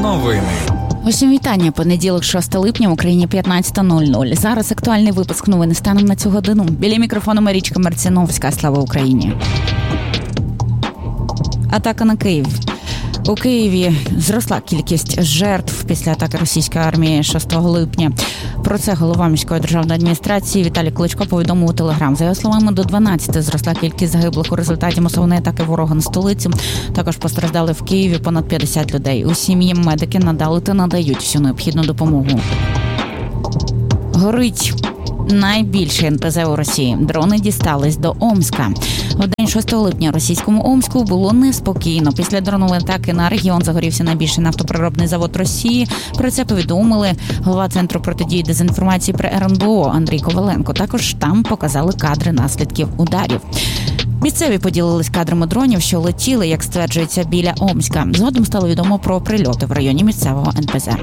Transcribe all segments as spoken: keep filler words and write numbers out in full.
Новини. Усім вітання. Понеділок, шостого липня, в Україні п'ятнадцята нуль нуль. Зараз актуальний випуск новин станом на цю годину. Біля мікрофону Марічка Марціновська. Слава Україні. Атака на Київ. У Києві зросла кількість жертв після атаки російської армії шостого липня. Про це голова міської державної адміністрації Віталій Кличко повідомив у Телеграм. За його словами, до дванадцяти зросла кількість загиблих у результаті масової атаки ворога на столицю. Також постраждали в Києві понад п'ятдесят людей. Усім їм медики надали та надають всю необхідну допомогу. Горить найбільший ен пе зет у Росії. Дрони дістались до Омська. У день шостого липня російському Омську було неспокійно. Після дронової атаки на регіон загорівся найбільший нафтопереробний завод Росії. Про це повідомили голова Центру протидії дезінформації при ер ен бе о Андрій Коваленко. Також там показали кадри наслідків ударів. Місцеві поділились кадрами дронів, що летіли, як стверджується, біля Омська. Згодом стало відомо про прильоти в районі місцевого ен пе зет.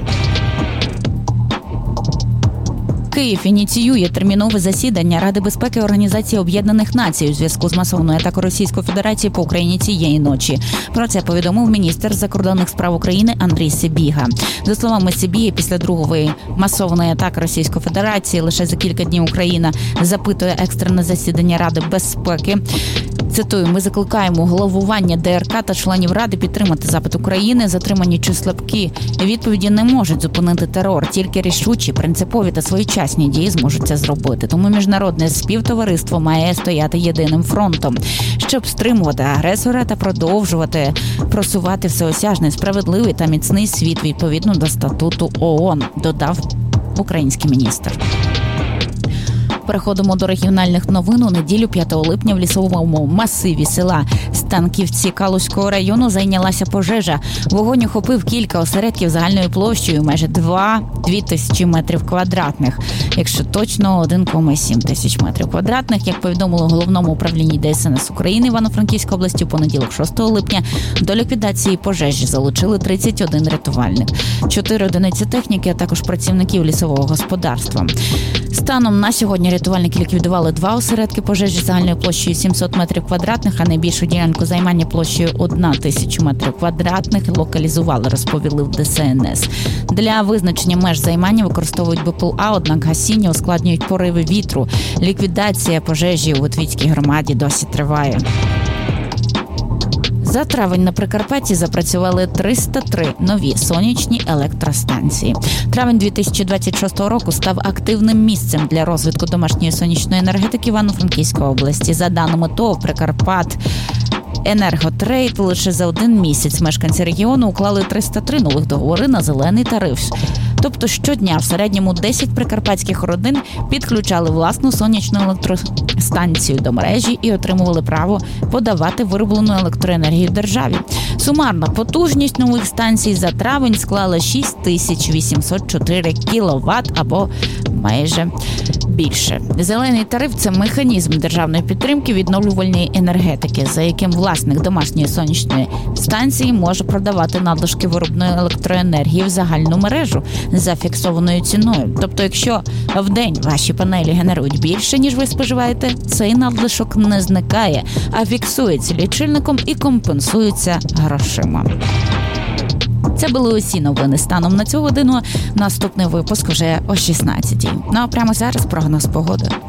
Київ ініціює термінове засідання Ради безпеки Організації Об'єднаних Націй у зв'язку з масовною атакою Російської Федерації по Україні цієї ночі. Про це повідомив міністр закордонних справ України Андрій Сибіга. За словами Сибіги, після другої масовної атаки Російської Федерації лише за кілька днів Україна запитує екстрене засідання Ради безпеки. Цитую, ми закликаємо головування де ер ка та членів Ради підтримати запит України. Затримані чи слабкі відповіді не можуть зупинити терор. Тільки рішучі, принципові та своєчасні дії зможуть це зробити. Тому міжнародне співтовариство має стояти єдиним фронтом, щоб стримувати агресора та продовжувати просувати всеосяжний, справедливий та міцний світ відповідно до статуту о о ен, додав український міністр. Переходимо до регіональних новин. У неділю п'ятого липня в лісовому масиві села Станківці Калузького району зайнялася пожежа. Вогонь охопив кілька осередків загальною площею майже дві тисячі метрів квадратних. Якщо точно, один цілих сім тисяч метрів квадратних. Як повідомили у Головному управлінні де ес ен ес України Івано-Франківської області, у понеділок шостого липня до ліквідації пожежі залучили тридцять один рятувальник, чотири одиниці техніки, а також працівників лісового господарства. Станом на сьогодні рятувальники ліквідували два осередки пожежі загальною площею сімсот метрів квадратних, а найбільшу ділянку займання площею одна тисяча метрів квадратних локалізували, розповіли в де ес ен ес. Для визначення меж займання використовують бе пе ел а, однак гасіння ускладнюють пориви вітру. Ліквідація пожежі у Витвицькій громаді досі триває. За травень на Прикарпатті запрацювали триста три нові сонячні електростанції. Травень дві тисячі двадцять шостого року став активним місцем для розвитку домашньої сонячної енергетики Івано-Франківської області. За даними ТОВ «Прикарпат Енерготрейд», лише за один місяць мешканці регіону уклали триста три нових договори на зелений тариф. Тобто щодня в середньому десять прикарпатських родин підключали власну сонячну електростанцію до мережі і отримували право подавати вироблену електроенергію державі. Сумарна потужність нових станцій за травень склала шість тисяч вісімсот чотири кіловат або майже більше. Зелений тариф – це механізм державної підтримки відновлювальної енергетики, за яким власник домашньої сонячної станції може продавати надлишки виробної електроенергії в загальну мережу за фіксованою ціною. Тобто, якщо в день ваші панелі генерують більше, ніж ви споживаєте, цей надлишок не зникає, а фіксується лічильником і компенсується грошима. Це були усі новини станом на цю годину. Наступний випуск вже о шістнадцятій. Ну а прямо зараз прогноз погоди.